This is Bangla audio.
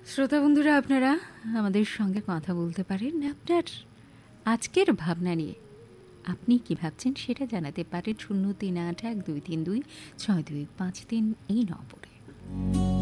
শ্রোতা বন্ধুরা, আপনারা আমাদের সঙ্গে কথা বলতে পারেন আপনার আজকের ভাবনা নিয়ে। আপনি কি ভাবছেন সেটা জানাতে পারেন ০৩৮১২৩২৬২৫৩ এই নম্বরে।